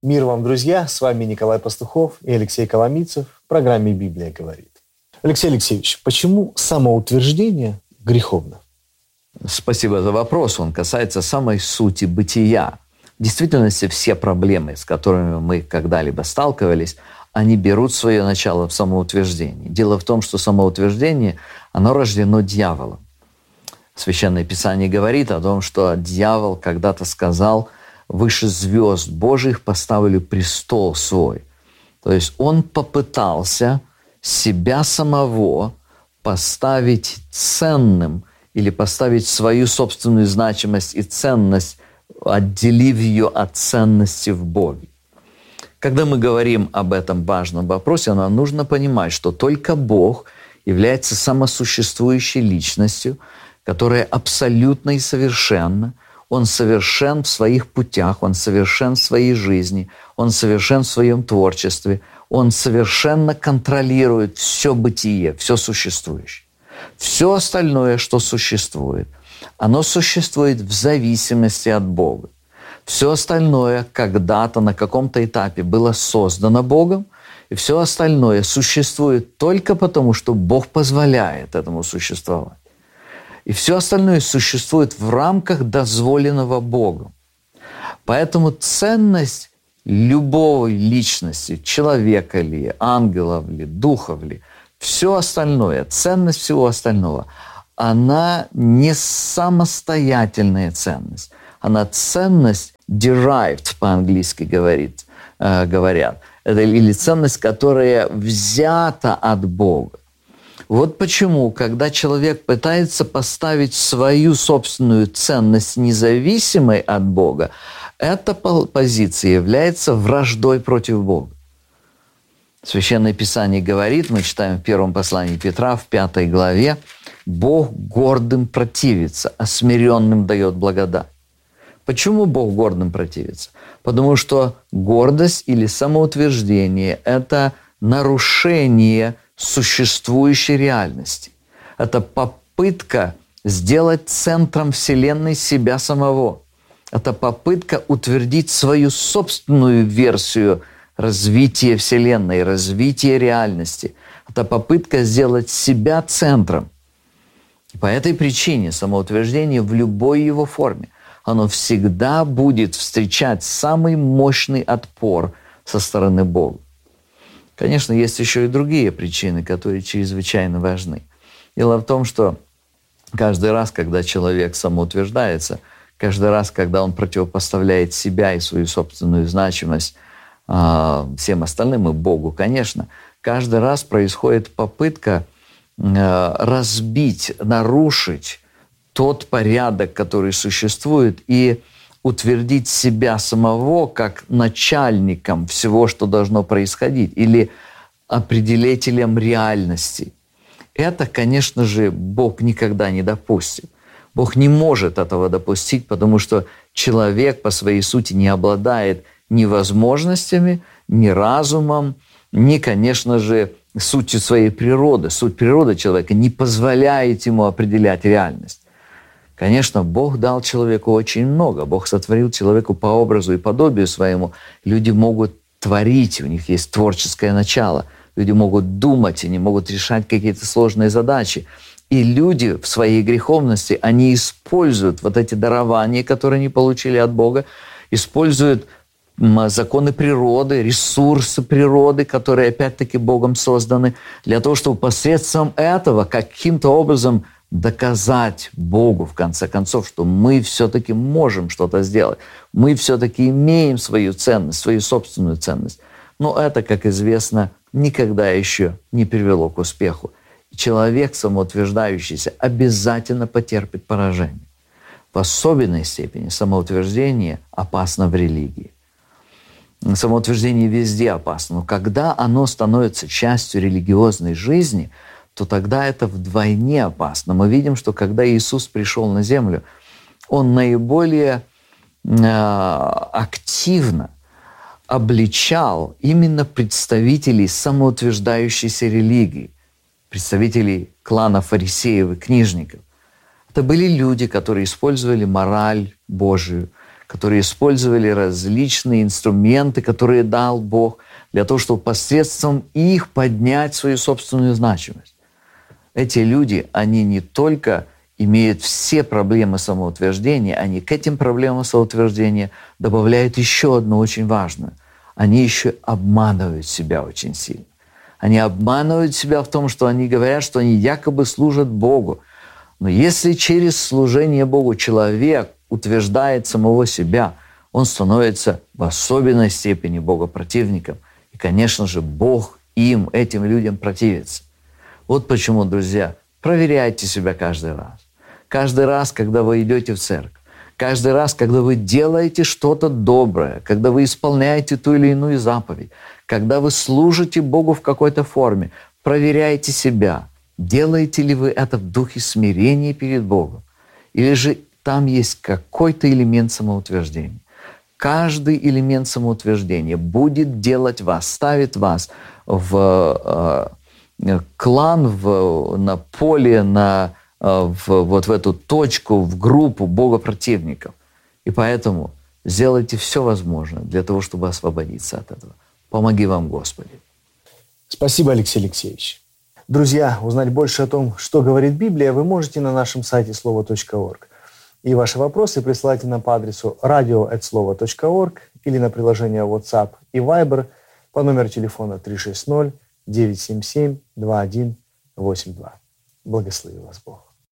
Мир вам, друзья! С вами Николай Пастухов и Алексей Коломийцев в программе «Библия говорит». Алексей Алексеевич, почему самоутверждение греховно? Спасибо за вопрос. Он касается самой сути бытия. В действительности все проблемы, с которыми мы когда-либо сталкивались, они берут свое начало в самоутверждении. Дело в том, что самоутверждение, оно рождено дьяволом. Священное Писание говорит о том, что дьявол когда-то сказал: «Выше звезд Божьих поставлю престол свой». То есть он попытался себя самого поставить ценным или поставить свою собственную значимость и ценность, отделив ее от ценности в Боге. Когда мы говорим об этом важном вопросе, нам нужно понимать, что только Бог является самосуществующей личностью, которая абсолютно и совершенна. Он совершен в своих путях, Он совершен в своей жизни, Он совершен в своем творчестве, Он совершенно контролирует все бытие, все существующее. Все остальное, что существует, оно существует в зависимости от Бога. Все остальное когда-то на каком-то этапе было создано Богом, и все остальное существует только потому, что Бог позволяет этому существовать. И все остальное существует в рамках дозволенного Богом. Поэтому ценность любой личности, человека ли, ангелов ли, духов ли, все остальное, ценность всего остального, она не самостоятельная ценность. Она ценность derived, по-английски говорят. Это или ценность, которая взята от Бога. Вот почему, когда человек пытается поставить свою собственную ценность независимой от Бога, эта позиция является враждой против Бога. Священное Писание говорит, мы читаем в первом послании Петра, в 5 главе: «Бог гордым противится, а смиренным дает благодать». Почему Бог гордым противится? Потому что гордость или самоутверждение – это нарушение существующей реальности. Это попытка сделать центром Вселенной себя самого. Это попытка утвердить свою собственную версию развития Вселенной, развития реальности. Это попытка сделать себя центром. И по этой причине самоутверждение в любой его форме, оно всегда будет встречать самый мощный отпор со стороны Бога. Конечно, есть еще и другие причины, которые чрезвычайно важны. Дело в том, что каждый раз, когда человек самоутверждается, каждый раз, когда он противопоставляет себя и свою собственную значимость всем остальным и Богу, конечно, каждый раз происходит попытка разбить, нарушить тот порядок, который существует, и утвердить себя самого как начальником всего, что должно происходить, или определителем реальности. Это, конечно же, Бог никогда не допустит. Бог не может этого допустить, потому что человек по своей сути не обладает ни возможностями, ни разумом, ни, конечно же, сутью своей природы. Суть природы человека не позволяет ему определять реальность. Конечно, Бог дал человеку очень много. Бог сотворил человеку по образу и подобию своему. Люди могут творить, у них есть творческое начало. Люди могут думать, они могут решать какие-то сложные задачи. И люди в своей греховности, они используют вот эти дарования, которые они получили от Бога, используют законы природы, ресурсы природы, которые опять-таки Богом созданы, для того, чтобы посредством этого каким-то образом доказать Богу, в конце концов, что мы все-таки можем что-то сделать. Мы все-таки имеем свою ценность, свою собственную ценность. Но это, как известно, никогда еще не привело к успеху. И человек, самоутверждающийся, обязательно потерпит поражение. В особенной степени самоутверждение опасно в религии. Самоутверждение везде опасно, но когда оно становится частью религиозной жизни, то тогда это вдвойне опасно. Мы видим, что когда Иисус пришел на землю, Он наиболее активно обличал именно представителей самоутверждающейся религии, представителей клана фарисеев и книжников. Это были люди, которые использовали мораль Божию, которые использовали различные инструменты, которые дал Бог, для того, чтобы посредством их поднять свою собственную значимость. Эти люди, они не только имеют все проблемы самоутверждения, они к этим проблемам самоутверждения добавляют еще одну очень важную. Они еще обманывают себя очень сильно. Они обманывают себя в том, что они говорят, что они якобы служат Богу. Но если через служение Богу человек утверждает самого себя, он становится в особенной степени богопротивником. И, конечно же, Бог им, этим людям противится. Вот почему, друзья, проверяйте себя каждый раз. Каждый раз, когда вы идете в церковь, каждый раз, когда вы делаете что-то доброе, когда вы исполняете ту или иную заповедь, когда вы служите Богу в какой-то форме, проверяйте себя, делаете ли вы это в духе смирения перед Богом, или же там есть какой-то элемент самоутверждения. Каждый элемент самоутверждения будет делать вас, ставит вас в клан, на поле, вот в эту точку, в группу богопротивников. И поэтому сделайте все возможное для того, чтобы освободиться от этого. Помоги вам, Господи. Спасибо, Алексей Алексеевич. Друзья, узнать больше о том, что говорит Библия, вы можете на нашем сайте слово.орг. И ваши вопросы присылайте нам по адресу radio@slovo.org или на приложение WhatsApp и Viber по номеру телефона 360-977-2182. Благослови вас Бог.